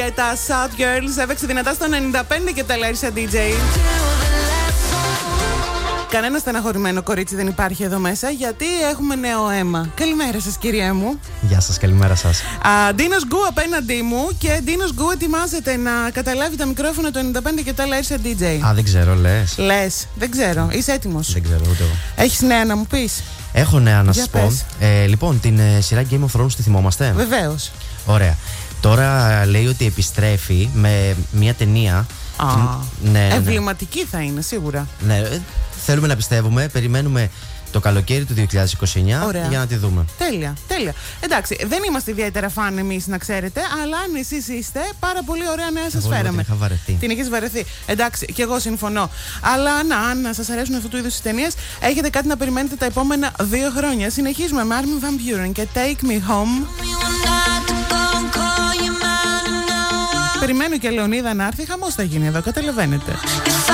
Και τα South Girls έπαιξε δυνατά στο 95 και τα Larissa DJ. Κανένα στεναχωρημένο κορίτσι δεν υπάρχει εδώ μέσα, γιατί έχουμε νέο αίμα. Καλημέρα σας, κυρία μου. Γεια σας, καλημέρα σας. Ντίνος Γκου απέναντί μου και Ντίνος Γκου ετοιμάζεται να καταλάβει τα μικρόφωνα του 95 και τα Larissa DJ. Δεν ξέρω, λες. Λες, δεν ξέρω. Είσαι έτοιμος? Δεν ξέρω, ούτε εγώ. Έχεις νέα να μου πεις? Έχω νέα να σας πες. πω. Λοιπόν, την σειρά Game of Thrones τη θυμόμαστε? Βεβαίως. Ωραία. Τώρα λέει ότι επιστρέφει με μια ταινία. Ναι. Εμβληματική θα είναι, σίγουρα. Ναι, θέλουμε να πιστεύουμε. Περιμένουμε το καλοκαίρι του 2029. Ωραία. Για να τη δούμε. Τέλεια, τέλεια. Εντάξει, δεν είμαστε ιδιαίτερα φαν εμείς, να ξέρετε, αλλά αν εσείς είστε, πάρα πολύ ωραία νέα σας φέραμε. Την είχα βαρεθεί. Την είχες βαρεθεί. Εντάξει, και εγώ συμφωνώ. Αλλά αν σας αρέσουν αυτού του είδους τις ταινίες, έχετε κάτι να περιμένετε τα επόμενα 2 χρόνια. Συνεχίζουμε με Armin van Buuren και Take Me Home. Περιμένω και Λεωνίδα να έρθει, χαμός θα γίνει εδώ, καταλαβαίνετε.